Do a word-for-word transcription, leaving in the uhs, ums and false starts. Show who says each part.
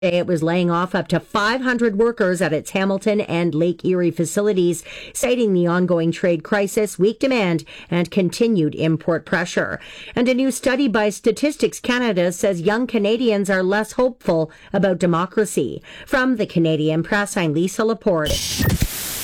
Speaker 1: It was laying off up to five hundred workers at its Hamilton and Lake Erie facilities, citing the ongoing trade crisis, weak demand, and continued import pressure. And a new study by Statistics Canada says young Canadians are less hopeful about democracy. From the Canadian Press, I'm Lisa Laporte.